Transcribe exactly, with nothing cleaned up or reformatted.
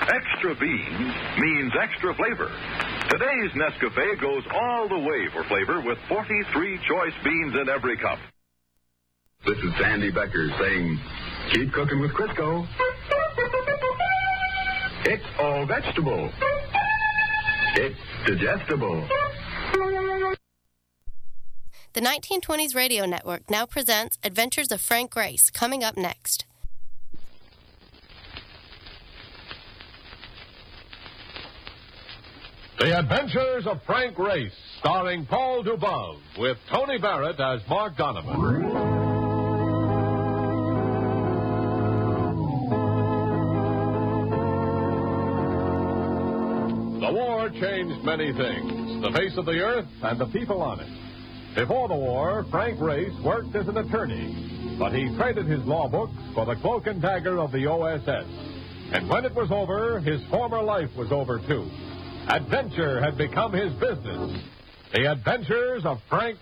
Extra beans means extra flavor. Today's Nescafe goes all the way for flavor with forty-three choice beans in every cup. This is Sandy Becker saying, keep cooking with Crisco. It's all vegetable. It's digestible. The nineteen twenties Radio Network now presents Adventures of Frank Grace, coming up next. The Adventures of Frank Grace, starring Paul Dubove, with Tony Barrett as Mark Donovan. The war changed many things, the face of the earth and the people on it. Before the war, Frank Grace worked as an attorney, but he traded his law books for the cloak and dagger of the O S S. And when it was over, his former life was over, too. Adventure had become his business. The Adventures of Frank